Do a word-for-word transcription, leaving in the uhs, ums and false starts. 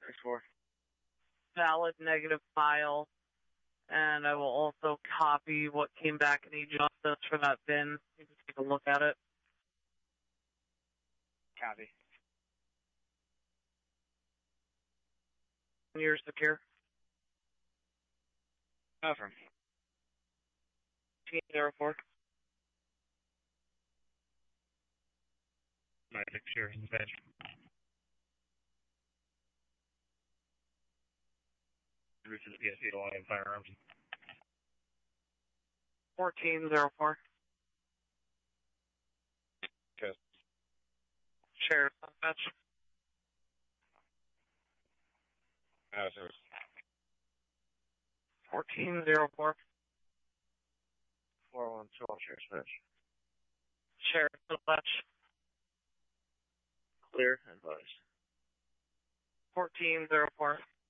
six four. Valid negative file. And I will also copy what came back in e-justice for that V I N. You can take a look at it. Copy. You're secure. Affirm. zero four. My secure in the bench. Route to the P S C to line firearms. fourteen zero four. Yes. Sheriff dispatch. Uh, service. fourteen zero four. four one two, Sheriff's Dispatch. Sheriff dispatch. Clear, advised. fourteen zero four.